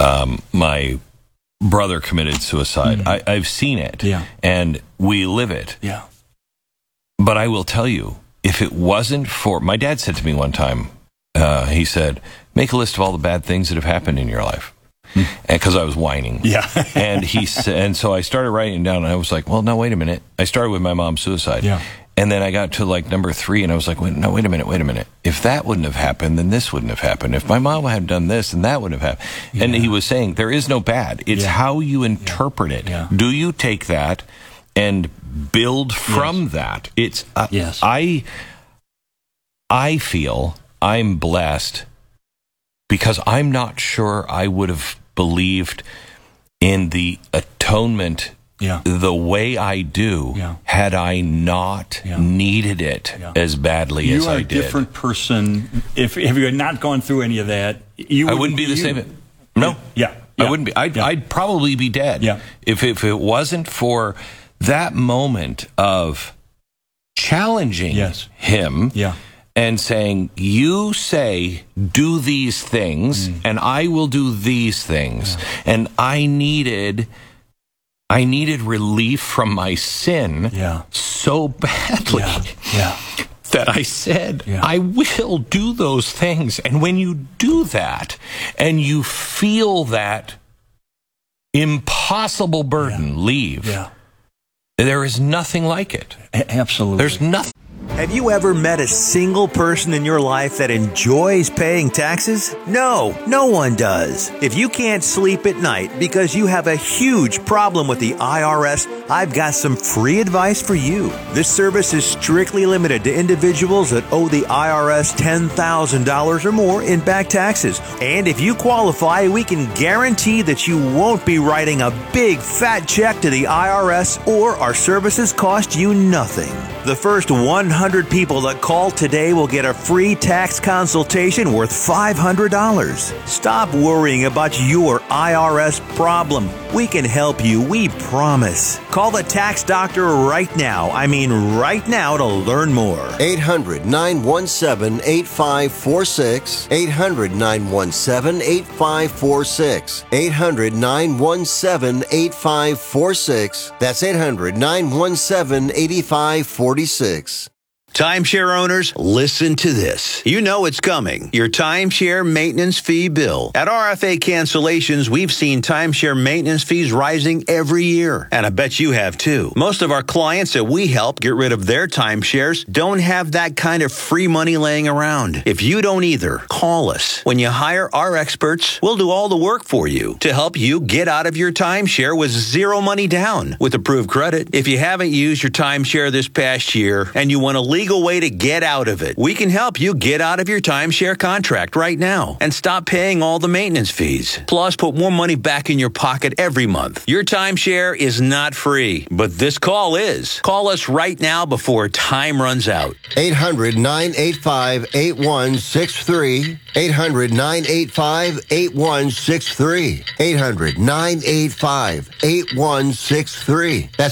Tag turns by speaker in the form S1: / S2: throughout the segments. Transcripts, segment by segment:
S1: my brother committed suicide. I've seen it, and we live it.
S2: Yeah.
S1: But I will tell you, if it wasn't for... My dad said to me one time, he said, make a list of all the bad things that have happened in your life. Because I was whining.
S2: Yeah.
S1: And so I started writing it down, and I was like, well, no, wait a minute. I started with my mom's suicide.
S2: Yeah.
S1: And then I got to like number 3, and I was like, wait a minute. If that wouldn't have happened, then this wouldn't have happened. If my mom had done this, then that wouldn't have happened. Yeah. And he was saying, there is no bad. It's how you interpret it.
S2: Yeah.
S1: Do you take that and build from that? It's I feel I'm blessed because I'm not sure I would have believed in the atonement the way I do had I not needed it as badly as I did.
S2: You are a different person. If you had not gone through any of that,
S1: I wouldn't be the same. No.
S2: Yeah.
S1: I wouldn't be. I'd probably be dead.
S2: Yeah.
S1: If it wasn't for that moment of challenging him and saying, you say, do these things, and I will do these things. And I needed relief from my sin so badly that I said, I will do those things. And when you do that, and you feel that impossible burden leave, there is nothing like it.
S2: Absolutely.
S1: There's nothing.
S3: Have you ever met a single person in your life that enjoys paying taxes? No, no one does. If you can't sleep at night because you have a huge problem with the IRS, I've got some free advice for you. This service is strictly limited to individuals that owe the IRS $10,000 or more in back taxes. And if you qualify, we can guarantee that you won't be writing a big fat check to the IRS, or our services cost you nothing. The first 100 people that call today will get a free tax consultation worth $500. Stop worrying about your IRS problem. We can help you, we promise. Call the tax doctor right now. I mean right now, to learn more.
S4: 800-917-8546. 800-917-8546. 800-917-8546. That's 800-917-8546.
S5: Timeshare owners, listen to this. You know it's coming. Your timeshare maintenance fee bill. At RFA Cancellations, we've seen timeshare maintenance fees rising every year. And I bet you have too. Most of our clients that we help get rid of their timeshares don't have that kind of free money laying around. If you don't either, call us. When you hire our experts, we'll do all the work for you to help you get out of your timeshare with zero money down with approved credit. If you haven't used your timeshare this past year and you want to legal way to get out of it, we can help you get out of your timeshare contract right now and stop paying all the maintenance fees. Plus, put more money back in your pocket every month. Your timeshare is not free, but this call is. Call us right now before time runs out.
S4: 800-985-8163. 800-985-8163. 800-985-8163. That's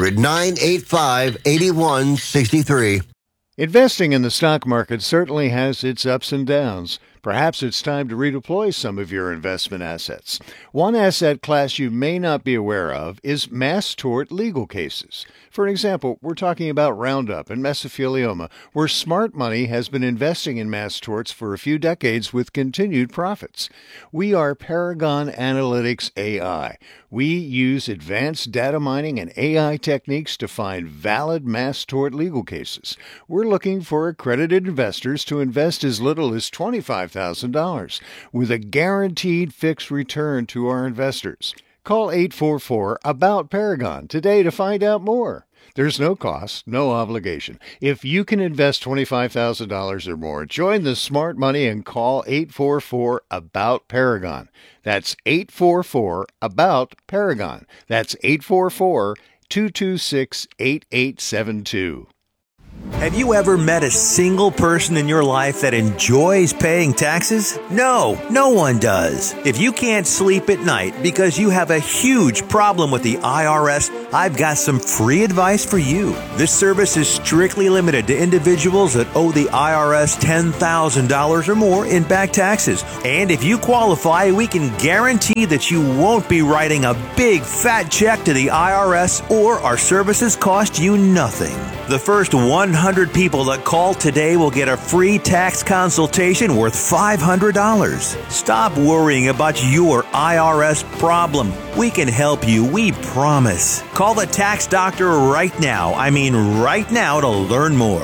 S4: 800-985-8163.
S6: Investing in the stock market certainly has its ups and downs. Perhaps it's time to redeploy some of your investment assets. One asset class you may not be aware of is mass tort legal cases. For example, we're talking about Roundup and mesothelioma, where smart money has been investing in mass torts for a few decades with continued profits. We are Paragon Analytics AI. We use advanced data mining and AI techniques to find valid mass tort legal cases. We're looking for accredited investors to invest as little as $25,000 with a guaranteed fixed return to our investors. Call 844-ABOUT-PARAGON today to find out more. There's no cost, no obligation. If you can invest $25,000 or more, join the smart money and call 844-ABOUT-PARAGON. That's 844-ABOUT-PARAGON. That's 844-226-8872.
S3: Have you ever met a single person in your life that enjoys paying taxes? No, no one does. If you can't sleep at night because you have a huge problem with the IRS, I've got some free advice for you. This service is strictly limited to individuals that owe the IRS $10,000 or more in back taxes. And if you qualify, we can guarantee that you won't be writing a big fat check to the IRS, or our services cost you nothing. The first 100 people that call today will get a free tax consultation worth $500. Stop worrying about your IRS problem. We can help you, we promise. Call the Tax Doctor right now. I mean right now, to learn more.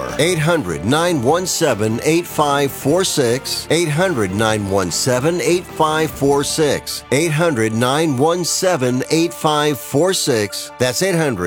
S4: 800-917-8546. 800-917-8546. 800-917-8546. That's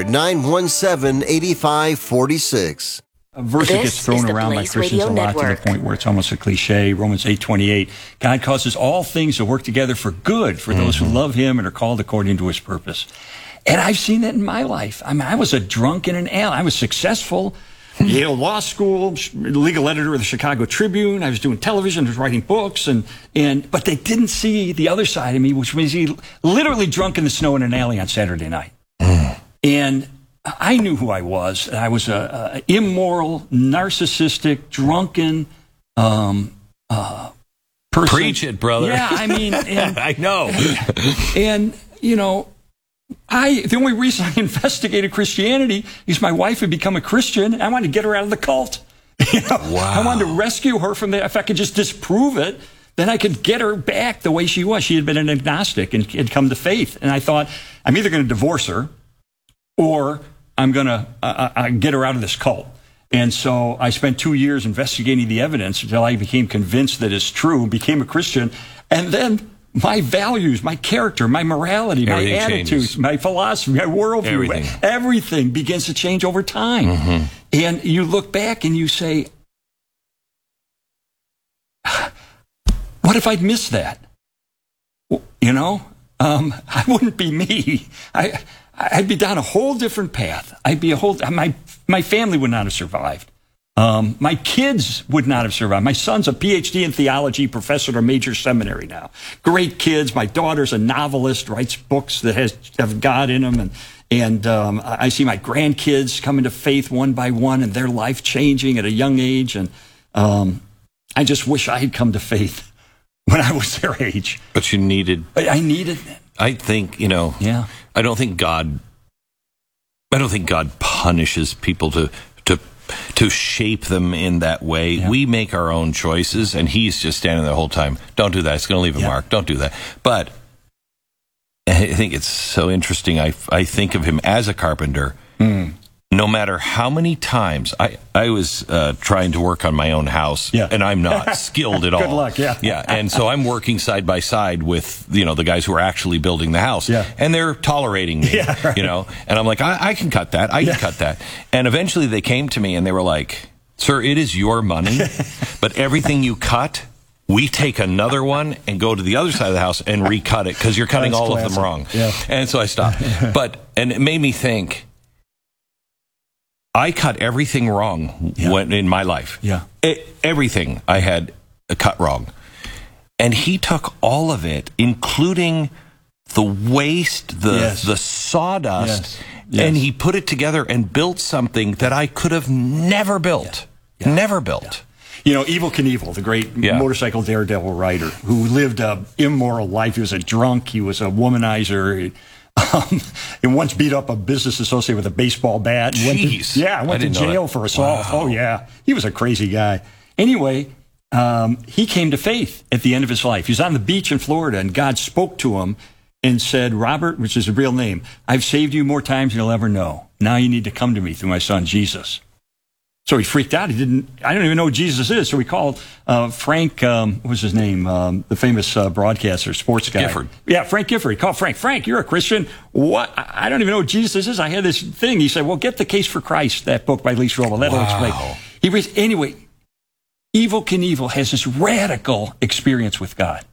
S4: 800-917-8546.
S2: A verse that gets thrown around by Christians a lot to the point where it's almost a cliche. Romans 8:28. God causes all things to work together for good for those who love Him and are called according to His purpose. And I've seen that in my life. I mean, I was a drunk in an alley. I was successful. Yale Law School, legal editor of the Chicago Tribune. I was doing television, I was writing books, but they didn't see the other side of me, which was literally drunk in the snow in an alley on Saturday night. And I knew who I was. I was a immoral, narcissistic, drunken person.
S1: Preach it, brother.
S2: Yeah, I mean,
S1: I know.
S2: And you know, the only reason I investigated Christianity is my wife had become a Christian. I wanted to get her out of the cult. You know?
S1: Wow.
S2: I wanted to rescue her from that. If I could just disprove it, then I could get her back the way she was. She had been an agnostic and had come to faith. And I thought, I'm either going to divorce her or I'm going to get her out of this cult. And so I spent 2 years investigating the evidence until I became convinced that it's true, became a Christian. And then my values, my character, my morality, my attitudes, my philosophy, my worldview, everything begins to change over time. And you look back and you say, what if I'd missed that? You know, I wouldn't be me. I'd be down a whole different path. My family would not have survived. My kids would not have survived. My son's a PhD in theology, professor at a major seminary now. Great kids. My daughter's a novelist, writes books that have God in them. And I see my grandkids coming to faith one by one and their life changing at a young age. And I just wish I had come to faith when I was their age.
S1: But you needed...
S2: I needed...
S1: I think,
S2: yeah.
S1: I don't think God punishes people to shape them in that way. Yeah. We make our own choices, and He's just standing there the whole time. Don't do that. It's going to leave a mark. Don't do that. But I think it's so interesting. I think of Him as a carpenter. No matter how many times I was trying to work on my own house, and I'm not skilled at all.
S2: Good luck,
S1: yeah. And so I'm working side by side with the guys who are actually building the house, and they're tolerating me, and I'm like, I can cut that, I can cut that, and eventually they came to me and they were like, "Sir, it is your money, but everything you cut, we take another one and go to the other side of the house and recut it because you're cutting all of them wrong." Yeah. And so I stopped, and it made me think. I cut everything wrong in my life. Yeah. Everything I had cut wrong. And He took all of it, including the waste, the sawdust, and He put it together and built something that I could have never built. Never built.
S2: Yeah. Evel Knievel, the great motorcycle daredevil rider who lived an immoral life. He was a drunk. He was a womanizer. He once beat up a business associate with a baseball bat.
S1: Jeez.
S2: Went to jail for assault. Wow. Oh, yeah. He was a crazy guy. Anyway, he came to faith at the end of his life. He was on the beach in Florida, and God spoke to him and said, "Robert," which is a real name, "I've saved you more times than you'll ever know. Now you need to come to me through my son, Jesus." So he freaked out. I don't even know who Jesus is. So we called Frank, what was his name? The famous broadcaster, sports guy.
S1: Gifford.
S2: Yeah, Frank Gifford. He called Frank. Frank, you're a Christian. What? I don't even know who Jesus is. I had this thing. He said, well, get The Case for Christ, that book by Lee Strobel. That'll explain. Anyway, Evel Knievel has this radical experience with God.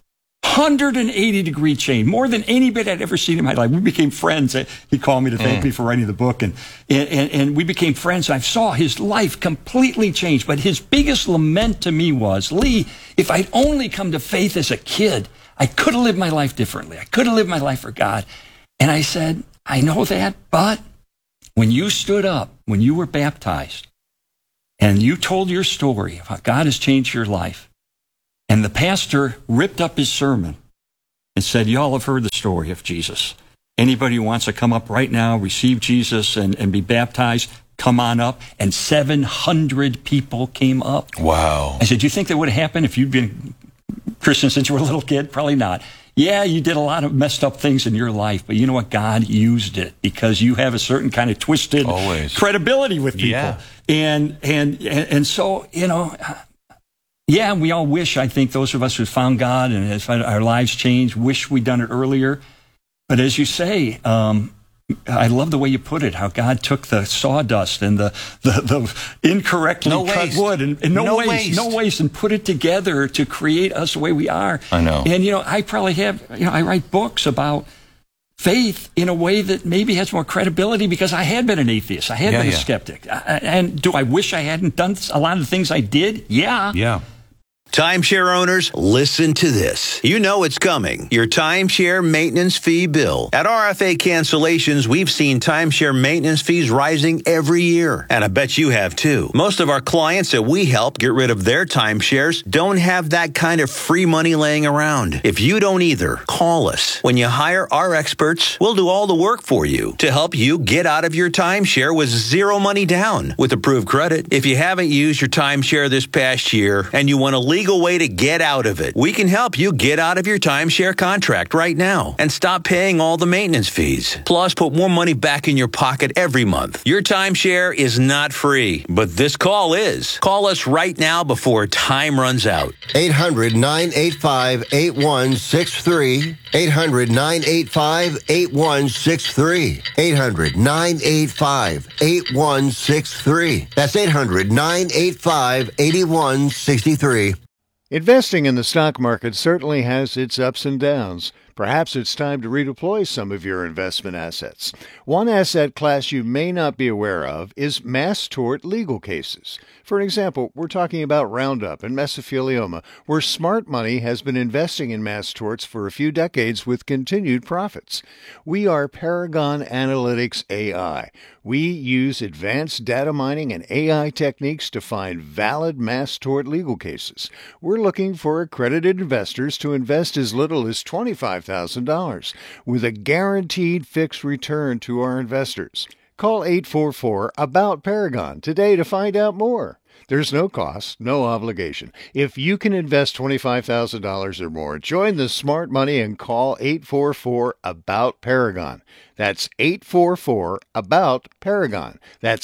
S2: 180-degree change, more than any bit I'd ever seen in my life. We became friends. He called me to thank me for writing the book, and we became friends. I saw his life completely change, but his biggest lament to me was, Lee, if I'd only come to faith as a kid, I could have lived my life differently. I could have lived my life for God. And I said, I know that, but when you stood up, when you were baptized, and you told your story of how God has changed your life, and the pastor ripped up his sermon and said, y'all have heard the story of Jesus. Anybody who wants to come up right now, receive Jesus and be baptized, come on up. And 700 people came up.
S1: Wow.
S2: I said, do you think that would have happened if you'd been Christian since you were a little kid? Probably not. Yeah, you did a lot of messed up things in your life, but you know what? God used it because you have a certain kind of twisted credibility with people.
S1: Yeah.
S2: And so, you know, yeah, we all wish, I think, those of us who found God and has our lives changed, wish we'd done it earlier. But as you say, I love the way you put it, how God took the sawdust and the incorrectly cut wood and no waste and put it together to create us the way we are.
S1: I know.
S2: And, you know, I probably have, you know, I write books about faith in a way that maybe has more credibility because I had been an atheist. I had been a skeptic. And do I wish I hadn't done a lot of the things I did? Yeah.
S1: Yeah.
S5: Timeshare owners, listen to this. You know it's coming. Your timeshare maintenance fee bill. At RFA Cancellations, we've seen timeshare maintenance fees rising every year. And I bet you have too. Most of our clients that we help get rid of their timeshares don't have that kind of free money laying around. If you don't either, call us. When you hire our experts, we'll do all the work for you to help you get out of your timeshare with zero money down with approved credit. If you haven't used your timeshare this past year and you want to leave way to get out of it, we can help you get out of your timeshare contract right now and stop paying all the maintenance fees. Plus, put more money back in your pocket every month. Your timeshare is not free, but this call is. Call us right now before time runs out.
S4: 800-985-8163. 800-985-8163. 800-985-8163. That's 800-985-8163.
S6: Investing in the stock market certainly has its ups and downs. Perhaps it's time to redeploy some of your investment assets. One asset class you may not be aware of is mass tort legal cases. For example, we're talking about Roundup and mesothelioma, where smart money has been investing in mass torts for a few decades with continued profits. We are Paragon Analytics AI. We use advanced data mining and AI techniques to find valid mass tort legal cases. We're looking for accredited investors to invest as little as $25,000 with a guaranteed fixed return to our investors. Call 844-ABOUT-PARAGON today to find out more. There's no cost, no obligation. If you can invest $25,000 or more, join the smart money and call 844-ABOUT-PARAGON. That's 844-ABOUT-PARAGON. That's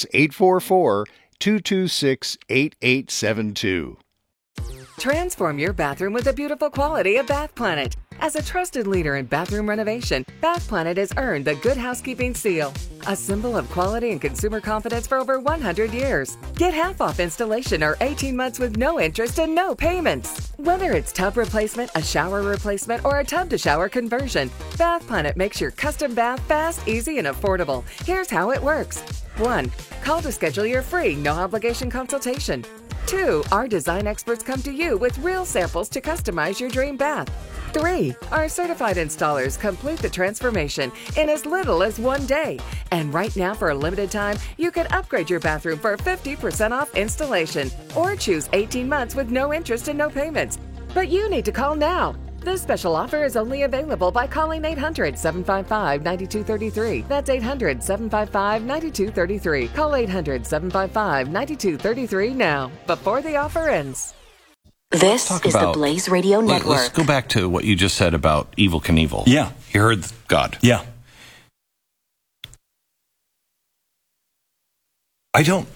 S6: 844-226-8872.
S7: Transform your bathroom with the beautiful quality of Bath Planet. As a trusted leader in bathroom renovation, Bath Planet has earned the Good Housekeeping seal, a symbol of quality and consumer confidence for over 100 years. Get half off installation or 18 months with no interest and no payments. Whether it's tub replacement, a shower replacement, or a tub-to-shower conversion, Bath Planet makes your custom bath fast, easy, and affordable. Here's how it works. 1. Call to schedule your free, no-obligation consultation. 2. Our design experts come to you with real samples to customize your dream bath. 3. Our certified installers complete the transformation in as little as 1 day. And right now, for a limited time, you can upgrade your bathroom for 50% off installation or choose 18 months with no interest and no payments. But you need to call now. This special offer is only available by calling 800-755-9233. That's 800-755-9233. Call 800-755-9233 now, before the offer ends.
S8: This is the Blaze Radio Network.
S1: Let's go back to what you just said about Evel Knievel.
S2: Yeah.
S1: You heard God.
S2: Yeah.
S1: I don't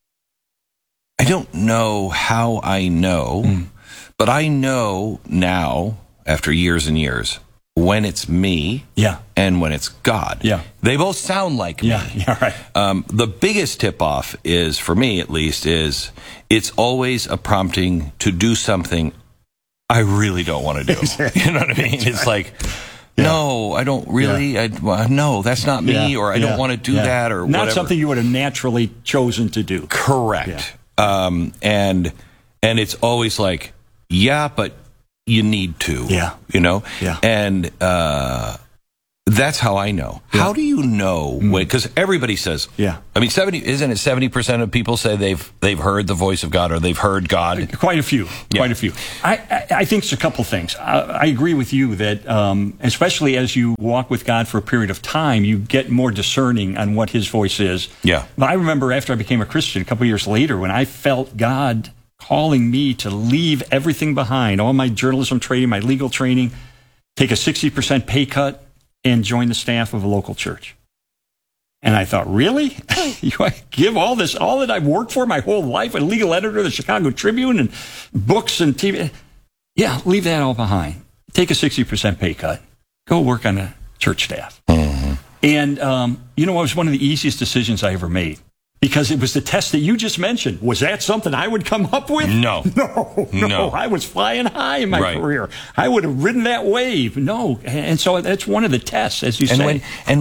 S1: know how I know, but I know now, after years and years, when it's me and when it's God.
S2: Yeah.
S1: They both sound like me.
S2: Yeah, right.
S1: The biggest tip-off is, for me at least, is it's always a prompting to do something I really don't want to do. You know what I mean? It's like, no, I don't really. No, that's not me, or I don't want to do that, or
S2: not
S1: whatever.
S2: something you would have naturally chosen to do.
S1: Correct. And it's always like, but you need to. You know. And that's how I know. How do you know? Because everybody says, I mean, 70% of people say they've heard the voice of God, or they've heard God?
S2: Quite a few. I think it's a couple things. I agree with you that, especially as you walk with God for a period of time, you get more discerning on what his voice is. But I remember after I became a Christian, a couple years later, when I felt God calling me to leave everything behind, all my journalism training, my legal training, take a 60% pay cut, and join the staff of a local church. And I thought, really? You give all that I've worked for my whole life, a legal editor of the Chicago Tribune and books and TV. Yeah, leave that all behind. Take a 60% pay cut. Go work on a church staff. And, it was one of the easiest decisions I ever made. Because it was the test that you just mentioned. Was that something I would come up with?
S1: No.
S2: I was flying high in my career. I would have ridden that wave. No. And so that's one of the tests, as you say.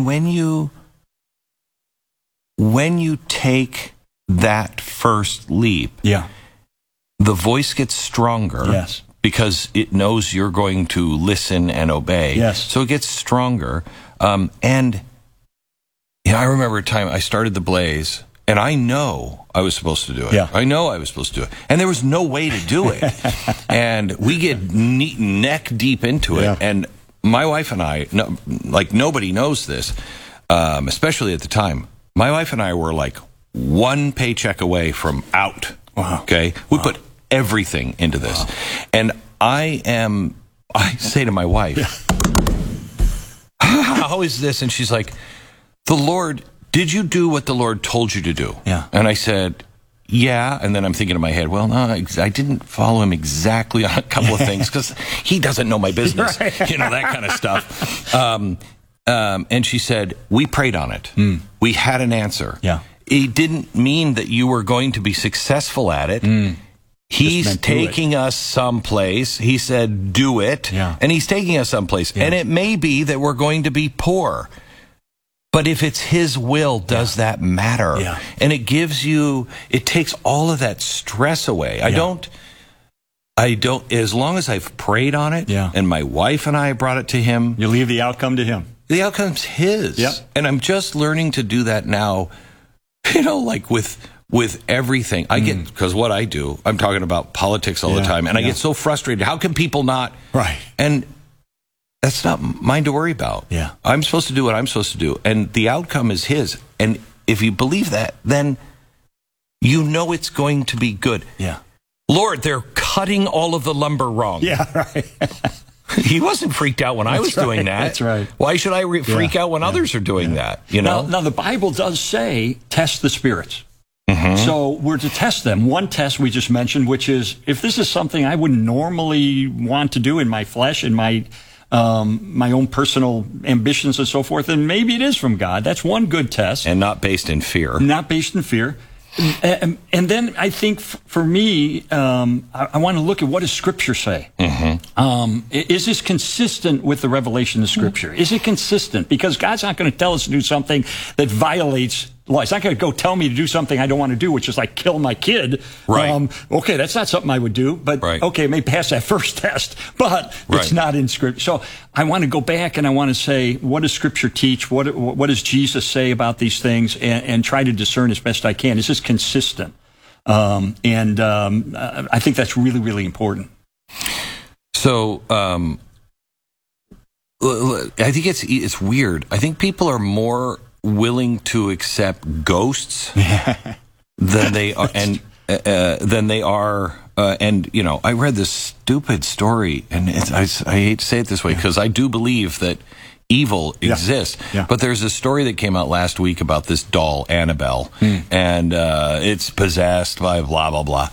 S1: When you take that first leap, the voice gets stronger because it knows you're going to listen and obey. So it gets stronger. And I remember a time I started the Blaze, and I know I was supposed to do it. I know I was supposed to do it. And there was no way to do it. And we get neck deep into it. And my wife and I, nobody knows this, especially at the time. My wife and I were like one paycheck away from out. Okay? We put everything into this. And I say to my wife, how is this? And she's like, did you do what the Lord told you to do? And I said, and then I'm thinking in my head, well, no, I didn't follow him exactly on a couple of things because he doesn't know my business, that kind of stuff. And she said, we prayed on it. We had an answer. It didn't mean that you were going to be successful at it. He's taking us someplace. He said, do it. And he's taking us someplace. And it may be that we're going to be poor. But if it's his will, does that matter? And it takes all of that stress away. I don't, as long as I've prayed on it, and my wife and I brought it to him.
S2: You leave the outcome to him.
S1: The outcome's his. And I'm just learning to do that now, with everything. I get, because what I do, I'm talking about politics all the time, and I get so frustrated. How can people not? And that's not mine to worry about. I'm supposed to do what I'm supposed to do, and the outcome is his. And if you believe that, then you know it's going to be good. Lord, they're cutting all of the lumber wrong. He wasn't freaked out when I was doing that.
S2: That's right.
S1: Why should I freak out when others are doing that?
S2: Now, the Bible does say, test the spirits. So we're to test them. One test we just mentioned, which is, if this is something I wouldn't normally want to do in my flesh, in my own personal ambitions and so forth, then maybe it is from God. That's one good test.
S1: And not based in fear.
S2: Not based in fear. And then I think for me, I want to look at what does Scripture say. Is this consistent with the revelation of Scripture? Is it consistent? Because God's not going to tell us to do something that violates law. He's not going to go tell me to do something I don't want to do, which is like kill my kid. Okay, that's not something I would do. But okay, it may pass that first test, but it's not in Scripture. So I want to go back and I want to say, what does Scripture teach? What does Jesus say about these things? And try to discern as best I can. Is this consistent? I think that's really, really important.
S1: So I think it's weird. I think people are more willing to accept ghosts than they are, and I read this stupid story, and I hate to say it this way because I do believe that evil exists. But there's a story that came out last week about this doll, Annabelle, and it's possessed by blah blah blah,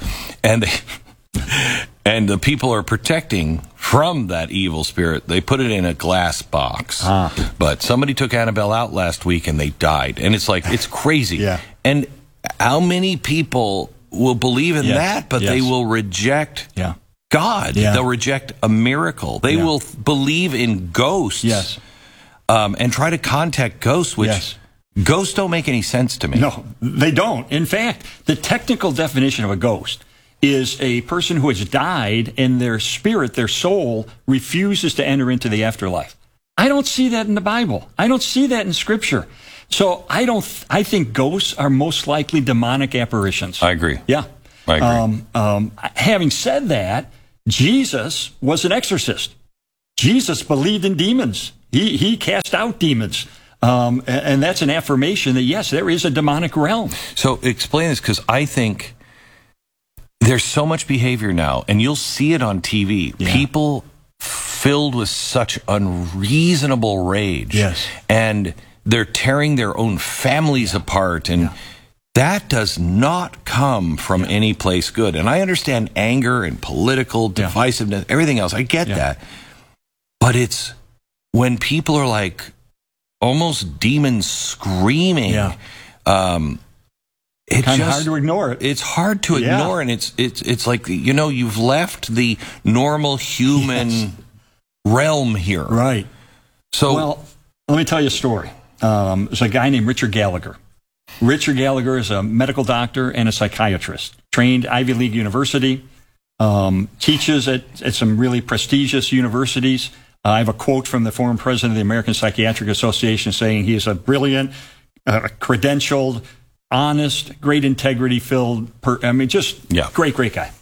S1: and the people are protecting from that evil spirit. They put it in a glass box. But somebody took Annabelle out last week and they died. And it's like, it's crazy. And how many people will believe in that, but they will reject God.
S2: Yeah.
S1: They'll reject a miracle. They will believe in ghosts.
S2: Yes.
S1: And try to contact ghosts, which ghosts don't make any sense to me.
S2: No, they don't. In fact, the technical definition of a ghost is a person who has died and their spirit, their soul, refuses to enter into the afterlife. I don't see that in the Bible. I don't see that in Scripture. So I think ghosts are most likely demonic apparitions.
S1: I agree.
S2: Yeah.
S1: I agree.
S2: Having said that, Jesus was an exorcist. Jesus believed in demons. He cast out demons. And that's an affirmation that, yes, there is a demonic realm.
S1: So explain this, because I think there's so much behavior now, and you'll see it on TV. Yeah. People filled with such unreasonable rage.
S2: Yes.
S1: And they're tearing their own families apart. And that does not come from any place good. And I understand anger and political divisiveness, everything else. I get that. But it's when people are like almost demons screaming.
S2: Yeah.
S1: It's
S2: kind of hard to ignore it.
S1: It's hard to ignore, and it's like, you know, you've left the normal human realm here.
S2: Right.
S1: So,
S2: well, let me tell you a story. There's a guy named Richard Gallagher. Richard Gallagher is a medical doctor and a psychiatrist, trained Ivy League university, teaches at some really prestigious universities. I have a quote from the former president of the American Psychiatric Association saying he is a brilliant, credentialed, honest, great integrity-filled, great guy.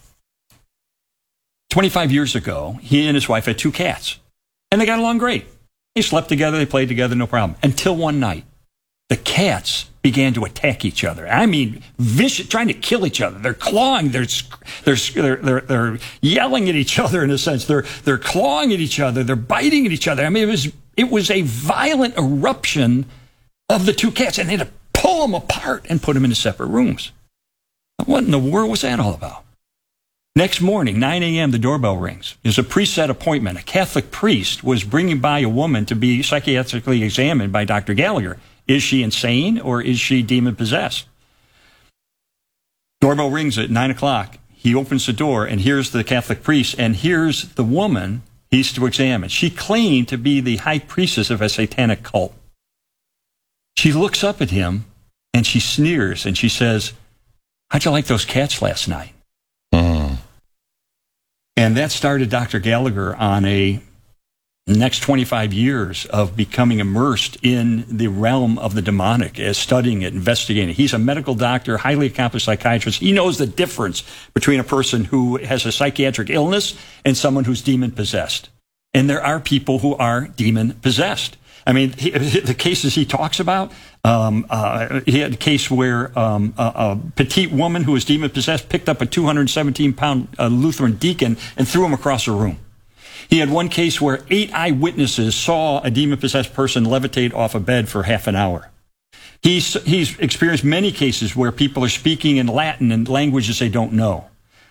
S2: 25 years ago, he and his wife had 2 cats, and they got along great. They slept together, they played together, no problem. Until one night, the cats began to attack each other. I mean, vicious, trying to kill each other. They're clawing, they're yelling at each other in a sense. They're clawing at each other, they're biting at each other. I mean, it was a violent eruption of the 2 cats, and they had to pull them apart and put them into separate rooms. What in the world was that all about? Next morning, 9 a.m., the doorbell rings. It's a preset appointment. A Catholic priest was bringing by a woman to be psychiatrically examined by Dr. Gallagher. Is she insane or is she demon-possessed? Doorbell rings at 9 o'clock. He opens the door, and here's the Catholic priest, and here's the woman he's to examine. She claimed to be the high priestess of a satanic cult. She looks up at him, and she sneers, and she says, "How'd you like those cats last night?" And that started Dr. Gallagher on a next 25 years of becoming immersed in the realm of the demonic, as studying it, investigating it. He's a medical doctor, highly accomplished psychiatrist. He knows the difference between a person who has a psychiatric illness and someone who's demon-possessed. And there are people who are demon-possessed. I mean, the cases he talks about, he had a case where a petite woman who was demon-possessed picked up a 217-pound Lutheran deacon and threw him across a room. He had one case where 8 eyewitnesses saw a demon-possessed person levitate off a bed for half an hour. He's experienced many cases where people are speaking in Latin and languages they don't know.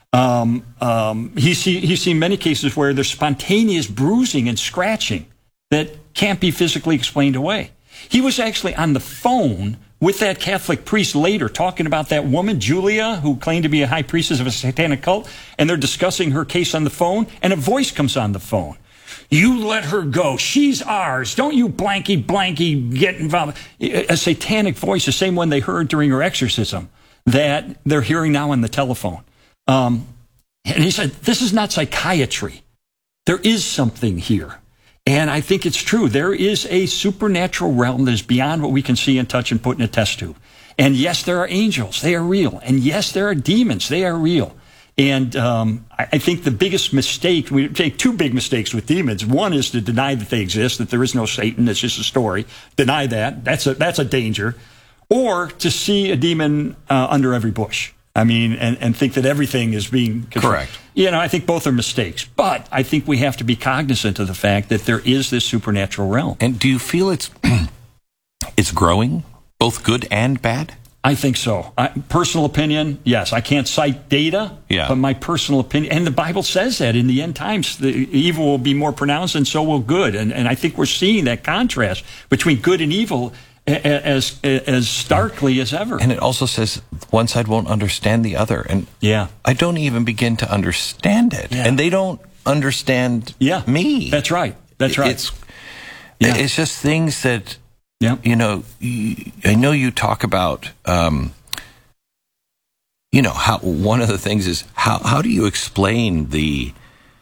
S2: He's seen many cases where there's spontaneous bruising and scratching that can't be physically explained away. He was actually on the phone with that Catholic priest later talking about that woman, Julia, who claimed to be a high priestess of a satanic cult, and they're discussing her case on the phone, and a voice comes on the phone. "You let her go. She's ours. Don't you blanky get involved." A satanic voice, the same one they heard during her exorcism, that they're hearing now on the telephone. And he said, this is not psychiatry. There is something here. And I think it's true. There is a supernatural realm that is beyond what we can see and touch and put in a test tube. And yes, there are angels. They are real. And yes, there are demons. They are real. And I think the biggest mistake, we take 2 big mistakes with demons. One is to deny that they exist, that there is no Satan. It's just a story. Deny that. That's a danger. Or to see a demon under every bush. I mean, and think that everything is being controlled.
S1: Correct.
S2: You know, I think both are mistakes. But I think we have to be cognizant of the fact that there is this supernatural realm.
S1: And do you feel it's growing, both good and bad?
S2: I think so. Personal opinion, yes. I can't cite data, but my personal opinion, and the Bible says that in the end times, the evil will be more pronounced and so will good. And I think we're seeing that contrast between good and evil as starkly as ever.
S1: And it also says one side won't understand the other. And I don't even begin to understand it. Yeah. And they don't understand me.
S2: That's right. That's right.
S1: It's just things that, you know, I know you talk about, you know, how one of the things is how do you explain the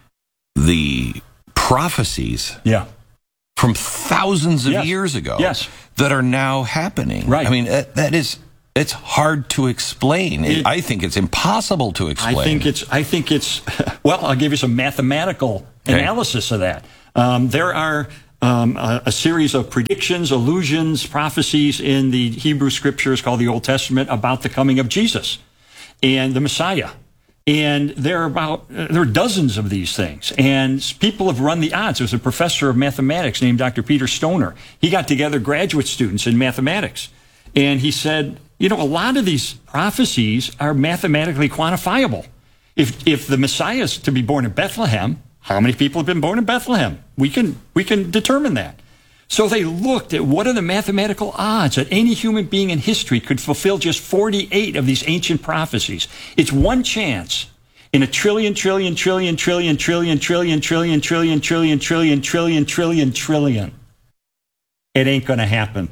S1: prophecies from thousands of years ago that are now happening?
S2: Right.
S1: I mean, it's hard to explain. I think it's impossible to explain.
S2: I think it's well, I'll give you some mathematical analysis of that. There are a series of predictions, allusions, prophecies in the Hebrew scriptures called the Old Testament about the coming of Jesus and the Messiah. And there are dozens of these things. And people have run the odds. There's a professor of mathematics named Dr. Peter Stoner. He got together graduate students in mathematics. And he said, you know, a lot of these prophecies are mathematically quantifiable. If the Messiah is to be born in Bethlehem, how many people have been born in Bethlehem? We can determine that. So they looked at what are the mathematical odds that any human being in history could fulfill just 48 of these ancient prophecies. It's one chance in a trillion. It ain't going to happen.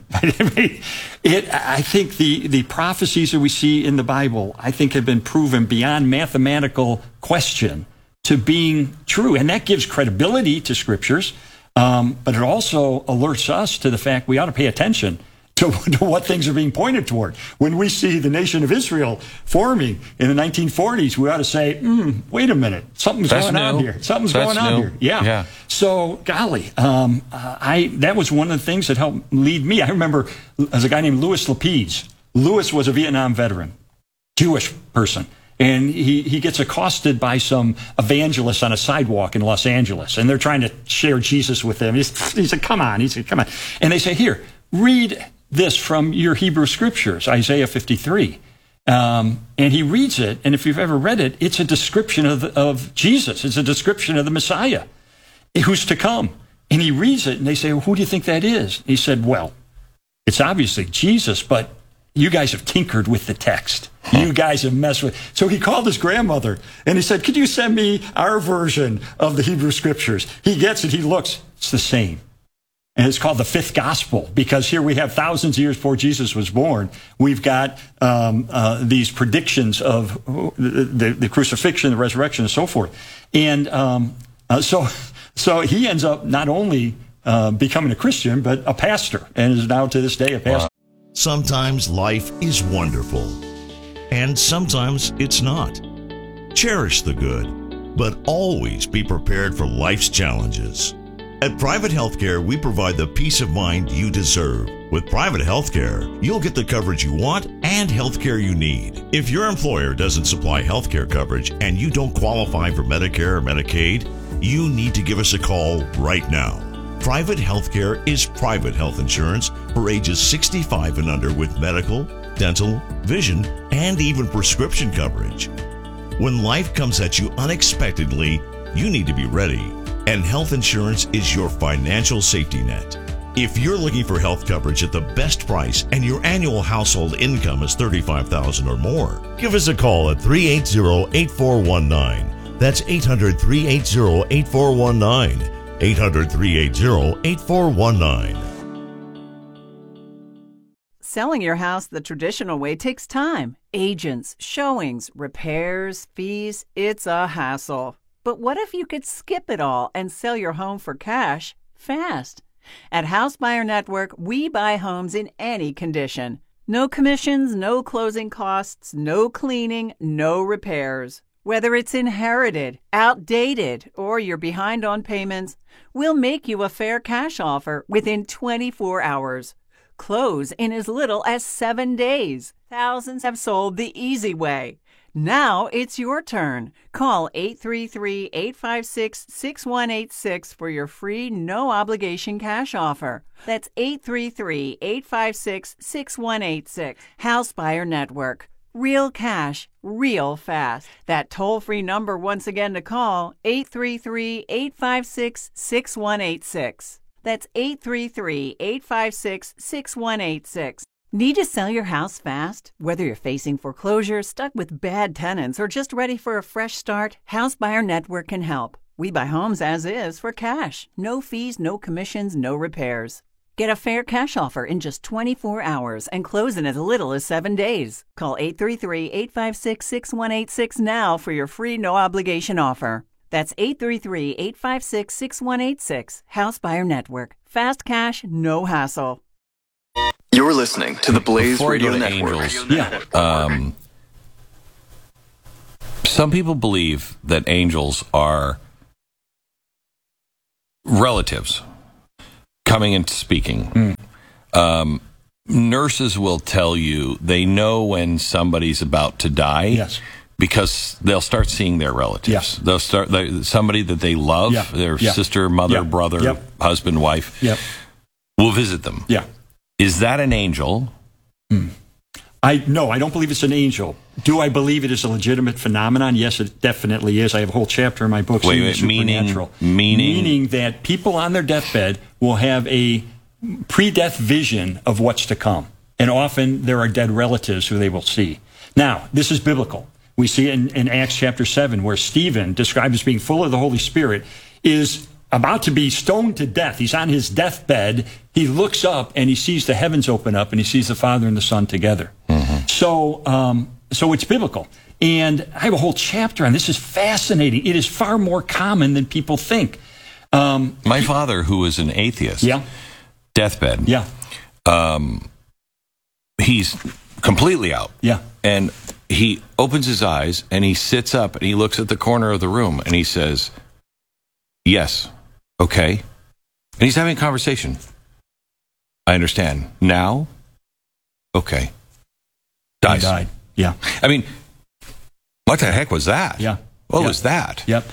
S2: I think the prophecies that we see in the Bible, I think, have been proven beyond mathematical question to being true. And that gives credibility to scriptures. But it also alerts us to the fact we ought to pay attention to what things are being pointed toward. When we see the nation of Israel forming in the 1940s, we ought to say, wait a minute, something's going on here. Something's going on here. Yeah. So, golly, that was one of the things that helped lead me. I remember as a guy named Louis Lapidus. Louis was a Vietnam veteran, Jewish person. And he gets accosted by some evangelists on a sidewalk in Los Angeles, and they're trying to share Jesus with them. He said, come on. And they say, here, read this from your Hebrew scriptures, Isaiah 53. And he reads it, and if you've ever read it, it's a description of Jesus. It's a description of the Messiah who's to come. And he reads it, and they say, well, who do you think that is? And he said, well, it's obviously Jesus, but you guys have tinkered with the text. You guys have messed with. So he called his grandmother and he said, could you send me our version of the Hebrew scriptures? He gets it. He looks. It's the same. And it's called the fifth gospel because here we have thousands of years before Jesus was born. We've got these predictions of the crucifixion, the resurrection, and so forth. And so he ends up not only becoming a Christian, but a pastor, and is now to this day a pastor.
S9: Sometimes life is wonderful, and sometimes it's not. Cherish the good, but always be prepared for life's challenges. At Private Healthcare, we provide the peace of mind you deserve. With Private Healthcare, you'll get the coverage you want and healthcare you need. If your employer doesn't supply healthcare coverage and you don't qualify for Medicare or Medicaid, you need to give us a call right now. Private Healthcare is private health insurance for ages 65 and under with medical, dental, vision, and even prescription coverage. When life comes at you unexpectedly, you need to be ready, and health insurance is your financial safety net. If you're looking for health coverage at the best price and your annual household income is $35,000 or more, give us a call at 380-8419. That's 800-380-8419. 800-380-8419.
S10: Selling your house the traditional way takes time. Agents, showings, repairs, fees. It's a hassle. But what if you could skip it all and sell your home for cash fast? At House Buyer Network, we buy homes in any condition. No commissions, no closing costs, no cleaning, no repairs. Whether it's inherited, outdated, or you're behind on payments, we'll make you a fair cash offer within 24 hours. Close in as little as 7 days. Thousands have sold the easy way. Now it's your turn. Call 833-856-6186 for your free, no-obligation cash offer. That's 833-856-6186. House Buyer Network. Real cash, real fast. That toll-free number once again to call, 833-856-6186. That's 833-856-6186. Need to sell your house fast? Whether you're facing foreclosure, stuck with bad tenants, or just ready for a fresh start, House Buyer Network can help. We buy homes as is for cash. No fees, no commissions, no repairs. Get a fair cash offer in just 24 hours and close in as little as 7 days. Call 833-856-6186 now for your free no-obligation offer. That's 833-856-6186. House Buyer Network. Fast cash, no hassle.
S11: You're listening to the Blaze Radio Network.
S1: Angels, some people believe that angels are relatives coming and speaking. Nurses will tell you they know when somebody's about to die.
S2: Yes.
S1: Because they'll start seeing their relatives.
S2: Yes.
S1: They'll start somebody that they love, their sister, mother, brother, husband, wife. Will visit them.
S2: Yeah.
S1: Is that an angel?
S2: No, I don't believe it's an angel. Do I believe it is a legitimate phenomenon? Yes, it definitely is. I have a whole chapter in my book, Supernatural. Meaning that people on their deathbed will have a pre-death vision of what's to come. And often there are dead relatives who they will see. Now, this is biblical. We see it in Acts chapter 7, where Stephen, described as being full of the Holy Spirit, is about to be stoned to death. He's on his deathbed. He looks up and he sees the heavens open up and he sees the Father and the Son together. So it's biblical. And I have a whole chapter on this. Is fascinating. It is far more common than people think.
S1: My father, who is an atheist, deathbed, he's completely out. And he opens his eyes and he sits up and he looks at the corner of the room and he says, yes, okay. And he's having a conversation. I understand. Now? Okay. Dies.
S2: He died. Yeah.
S1: I mean, what the heck was that?
S2: Yeah.
S1: What was that?
S2: Yep.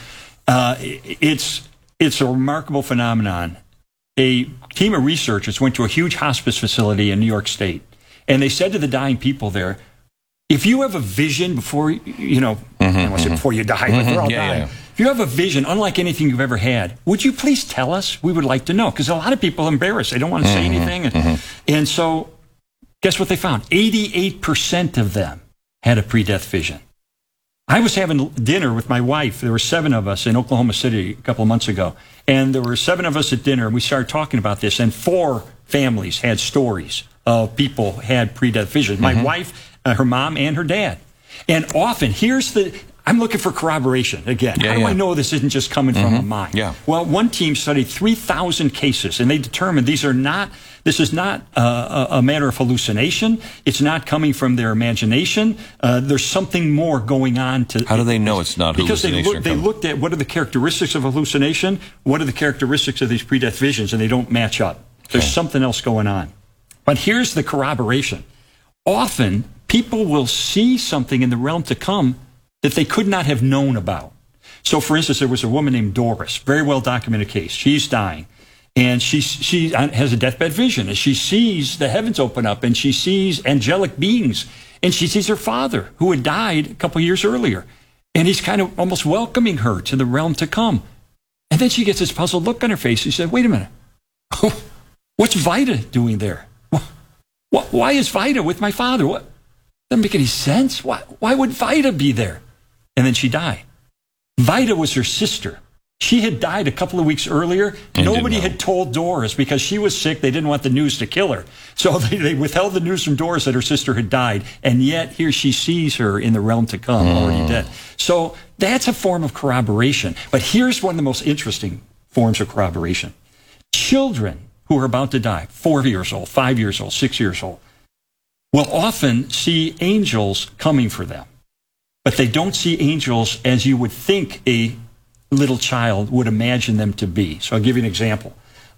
S2: It's a remarkable phenomenon. A team of researchers went to a huge hospice facility in New York State, and they said to the dying people there, if you have a vision before, I don't want to say before you die, but we're all dying. If you have a vision, unlike anything you've ever had, would you please tell us? We would like to know. Because a lot of people are embarrassed. They don't want to say anything. And so, guess what they found? 88% of them had a pre-death vision. I was having dinner with my wife. There were 7 of us in Oklahoma City a couple of months ago. And there were 7 of us at dinner, and we started talking about this. And 4 families had stories of people had pre-death vision. My wife, her mom, and her dad. And often, I'm looking for corroboration again. How do I know this isn't just coming from a mind? Well, one team studied 3,000 cases, and they determined this is not a matter of hallucination. It's not coming from their imagination. There's something more going on.
S1: How do they know it's not hallucination?
S2: Because they looked at what are the characteristics of hallucination, what are the characteristics of these pre-death visions, and they don't match up. There's something else going on. But here's the corroboration. Often, people will see something in the realm to come that they could not have known about. So, for instance, there was a woman named Doris, very well documented case. She's dying, and she has a deathbed vision, and she sees the heavens open up, and she sees angelic beings, and she sees her father, who had died a couple years earlier, and he's kind of almost welcoming her to the realm to come. And then she gets this puzzled look on her face. She said, wait a minute, what's Vida doing there? Why is Vida with my father? What? Doesn't make any sense. Why would Vida be there? And then she died. Vida was her sister. She had died a couple of weeks earlier. Nobody had told Doris because she was sick. They didn't want the news to kill her. So they withheld the news from Doris that her sister had died. And yet here she sees her in the realm to come, already dead. So that's a form of corroboration. But here's one of the most interesting forms of corroboration. Children who are about to die, 4 years old, 5 years old, 6 years old, will often see angels coming for them. But they don't see angels as you would think a little child would imagine them to be. So I'll give you an example.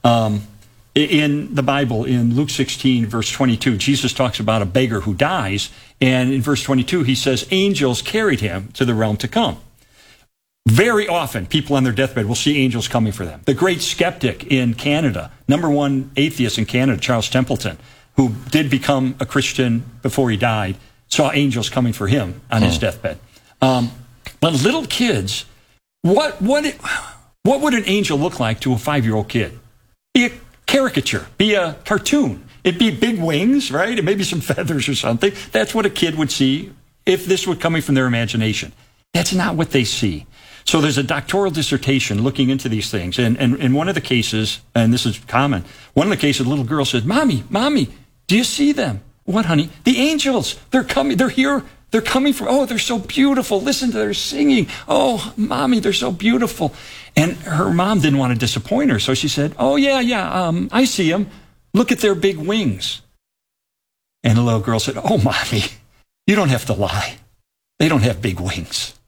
S2: In the Bible, in Luke 16, verse 22, Jesus talks about a beggar who dies. And in verse 22, he says, angels carried him to the realm to come. Very often, people on their deathbed will see angels coming for them. The great skeptic in Canada, #1 atheist in Canada, Charles Templeton, who did become a Christian before he died, saw angels coming for him on his deathbed. But little kids, what would an angel look like to a 5-year-old kid? caricature, be a cartoon. It'd be big wings, right? And maybe some feathers or something. That's what a kid would see if this were coming from their imagination. That's not what they see. So there's a doctoral dissertation looking into these things. And in one of the cases, and this is common, one of the cases, a little girl said, Mommy, do you see them? What, honey? The angels. They're coming. They're here. They're coming from, oh, they're so beautiful. Listen to their singing. Oh, Mommy, they're so beautiful. And her mom didn't want to disappoint her. So she said, oh, yeah, I see them. Look at their big wings. And the little girl said, oh, Mommy, you don't have to lie. They don't have big wings.